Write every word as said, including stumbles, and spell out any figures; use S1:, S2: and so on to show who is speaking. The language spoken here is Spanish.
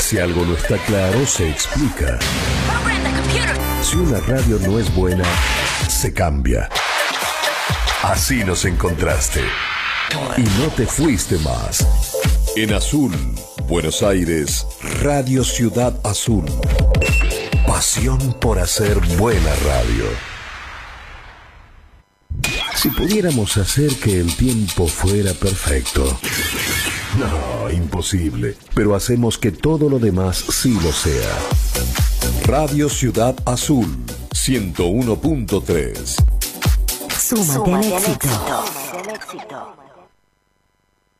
S1: Si algo no está claro, se explica. Si una radio no es buena, se cambia. Así nos encontraste. Y no te fuiste más. En Azul, Buenos Aires, Radio Ciudad Azul. Pasión por hacer buena radio. Si pudiéramos hacer que el tiempo fuera perfecto. No, imposible. Pero hacemos que todo lo demás sí lo sea. Radio Ciudad Azul, ciento uno punto tres.
S2: Súmate al éxito.